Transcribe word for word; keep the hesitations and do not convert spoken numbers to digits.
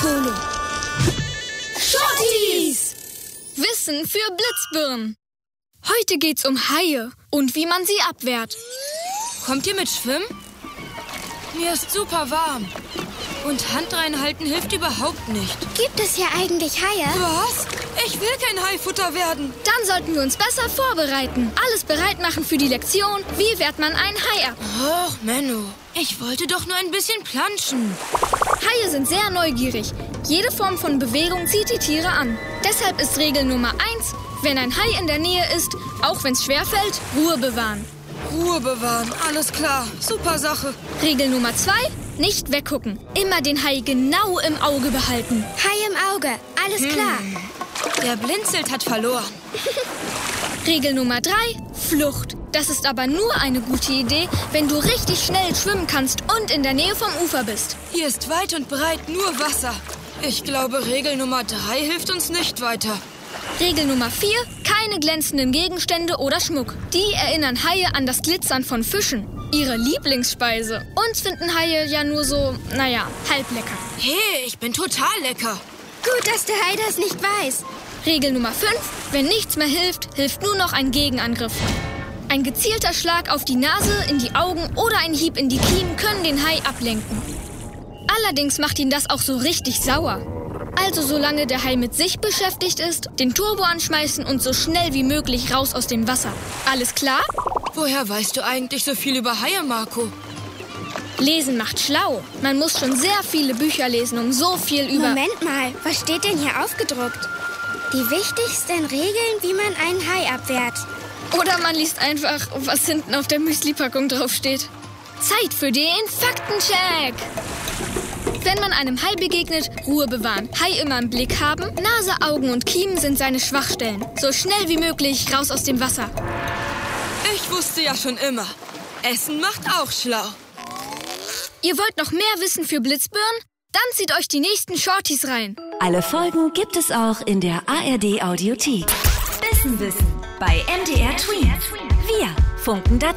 Polo. Shorties! Wissen für Blitzbirnen. Heute geht's um Haie und wie man sie abwehrt. Kommt ihr mit Schwimmen? Mir ist super warm. Und Hand reinhalten hilft überhaupt nicht. Gibt es hier eigentlich Haie? Was? Ich will kein Haifutter werden. Dann sollten wir uns besser vorbereiten. Alles bereit machen für die Lektion. Wie wehrt man einen Hai ab? Och, Menno. Ich wollte doch nur ein bisschen planschen. Haie sind sehr neugierig. Jede Form von Bewegung zieht die Tiere an. Deshalb ist Regel Nummer eins, wenn ein Hai in der Nähe ist, auch wenn es schwerfällt, Ruhe bewahren. Ruhe bewahren, alles klar. Super Sache. Regel Nummer zwei, nicht weggucken. Immer den Hai genau im Auge behalten. Hai im Auge, alles klar. Hm. Der blinzelt hat verloren. Regel Nummer drei, Flucht. Das ist aber nur eine gute Idee, wenn du richtig schnell schwimmen kannst und in der Nähe vom Ufer bist. Hier ist weit und breit nur Wasser. Ich glaube, Regel Nummer drei hilft uns nicht weiter. Regel Nummer vier, keine glänzenden Gegenstände oder Schmuck. Die erinnern Haie an das Glitzern von Fischen. Ihre Lieblingsspeise. Uns finden Haie ja nur so, naja, halb lecker. Hey, ich bin total lecker. Gut, dass der Hai das nicht weiß. Regel Nummer fünf, wenn nichts mehr hilft, hilft nur noch ein Gegenangriff. Ein gezielter Schlag auf die Nase, in die Augen oder ein Hieb in die Kiemen können den Hai ablenken. Allerdings macht ihn das auch so richtig sauer. Also solange der Hai mit sich beschäftigt ist, den Turbo anschmeißen und so schnell wie möglich raus aus dem Wasser. Alles klar? Woher weißt du eigentlich so viel über Haie, Marco? Lesen macht schlau. Man muss schon sehr viele Bücher lesen, um so viel über... Moment mal, was steht denn hier aufgedruckt? Die wichtigsten Regeln, wie man einen Hai abwehrt. Oder man liest einfach, was hinten auf der Müsli-Packung draufsteht. Zeit für den Faktencheck! Wenn man einem Hai begegnet, Ruhe bewahren. Hai immer im Blick haben. Nase, Augen und Kiemen sind seine Schwachstellen. So schnell wie möglich raus aus dem Wasser. Ich wusste ja schon immer. Essen macht auch schlau. Ihr wollt noch mehr Wissen für Blitzbirnen? Dann zieht euch die nächsten Shorties rein. Alle Folgen gibt es auch in der A R D Audiothek. Wissen, Wissen bei M D R Tween. Wir funken dazu.